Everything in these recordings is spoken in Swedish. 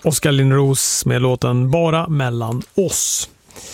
Oskar Linnros med låten Bara mellan oss.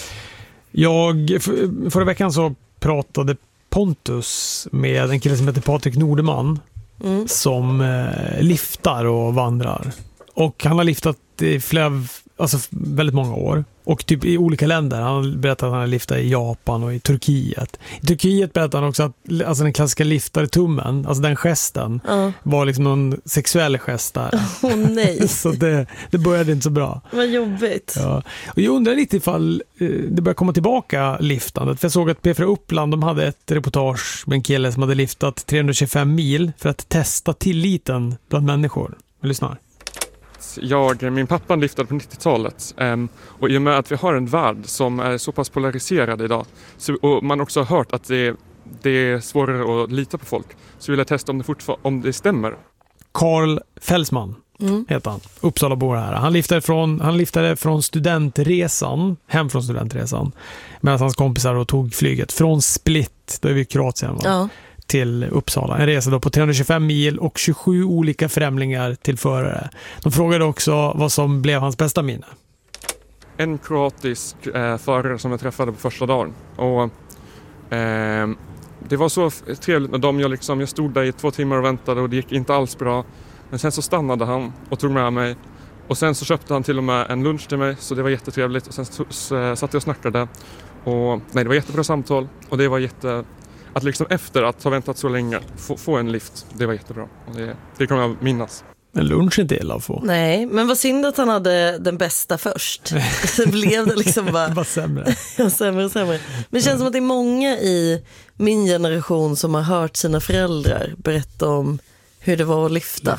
Förra veckan så pratade Pontus med en kille som heter Patrik Nordeman som liftar och vandrar. Och han har liftat i väldigt många år. Och typ i olika länder. Han berättade att han har liftat i Japan och i Turkiet. I Turkiet berättade han också att den klassiska liftartummen, alltså den gesten, var liksom någon sexuell gest där. Nej. Så det började inte så bra. Vad jobbigt. Ja. Och jag undrar lite ifall det börjar komma tillbaka liftandet. För jag såg att P4 Uppland, de hade ett reportage med en kille som hade liftat 325 mil för att testa tilliten bland människor. Vi lyssnar. Min pappa liftade på 90-talet och i och med att vi har en värld som är så pass polariserad idag och man också har hört att det är svårare att lita på folk, så vill jag testa om det stämmer. Carl Fälsman heter han, Uppsalabor här. Han liftade från studentresan, hem från studentresan, medan hans kompisar då tog flyget från Split, då är vi i Kroatien till Uppsala. En resa då på 325 mil och 27 olika främlingar till förare. De frågade också vad som blev hans bästa minne. En kroatisk förare som jag träffade på första dagen. Och det var så trevligt med dem. Jag stod där i 2 timmar och väntade och det gick inte alls bra. Men sen så stannade han och tog med mig. Och sen så köpte han till och med en lunch till mig, så det var jättetrevligt. Och sen satt jag och snackade. Och det var jättebra samtal och det var att liksom efter att ha väntat så länge få en lift, det var jättebra. Och det kommer jag minnas. En lunch är inte illa att få. Nej, men vad synd att han hade den bästa först. Sen blev det liksom bara sämre. sämre och sämre. Men det känns som att det är många i min generation som har hört sina föräldrar berätta om hur det var att lifta.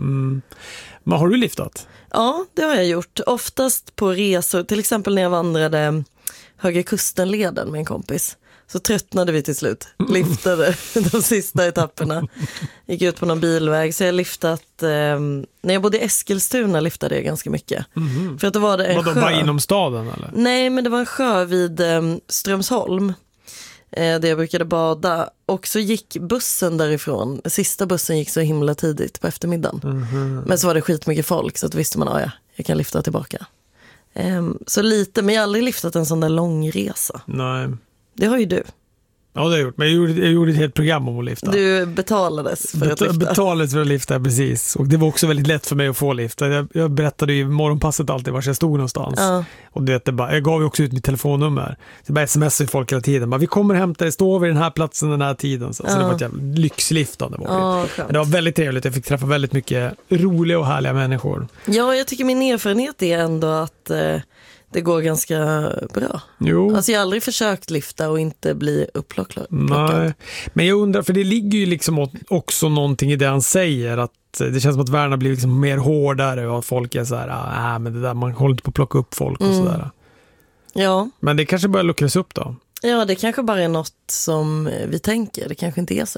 Men har du liftat? Ja, det har jag gjort. Oftast på resor, till exempel när jag vandrade Höga Kustenleden med en kompis. Så tröttnade vi till slut. Liftade de sista etapperna. Gick ut på någon bilväg. Så jag liftat... när jag bodde i Eskilstuna liftade jag ganska mycket. För att då var det en sjö. Bara inom staden eller? Nej, men det var en sjö vid Strömsholm. Där jag brukade bada. Och så gick bussen därifrån. Sista bussen gick så himla tidigt på eftermiddagen. Men så var det skitmycket folk. Så att visste man, jag kan lifta tillbaka. Så lite, men jag har aldrig liftat en sån där lång resa. Nej. Det har ju du. Ja, det har jag gjort. Men jag gjorde ett helt program om att lifta. Du betalades för att lifta. Betalades för att lifta, precis. Och det var också väldigt lätt för mig att få lifta. Jag berättade ju i morgonpasset alltid var jag stod någonstans. Ja. Och jag gav ju också ut mitt telefonnummer. Så bara smsade folk hela tiden. Vi kommer hämta dig, stå vid den här platsen den här tiden. Så det var ett jävla lyxliftande. Men det var väldigt trevligt. Jag fick träffa väldigt mycket roliga och härliga människor. Ja, jag tycker min erfarenhet är ändå att... det går ganska bra. Jo. Alltså jag har aldrig försökt lyfta och inte bli upplockad. Nej, men jag undrar, för det ligger ju liksom också någonting i det han säger, att det känns som att världen blir liksom mer hårdare och att folk är så här, men det där, man håller inte på att plocka upp folk och sådär. Ja. Men det kanske börjar luckras upp då. Ja, det kanske bara är något som vi tänker. Det kanske inte är så.